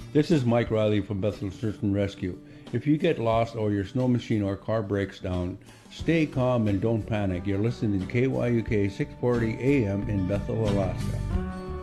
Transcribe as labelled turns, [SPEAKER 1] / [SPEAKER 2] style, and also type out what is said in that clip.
[SPEAKER 1] This is Mike Riley from Bethel Search and Rescue. If you get lost or your snow machine or car breaks down, stay calm and don't panic. You're listening to KYUK 640 AM in Bethel, Alaska.